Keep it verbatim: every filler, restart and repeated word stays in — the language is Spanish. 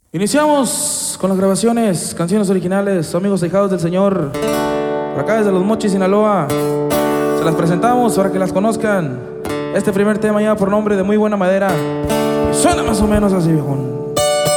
Iniciamos con las grabaciones, canciones originales, amigos hijados del Señor, por acá desde Los Mochis, Sinaloa. Se las presentamos para que las conozcan. Este primer tema lleva por nombre De Muy Buena Madera y suena más o menos así, viejón.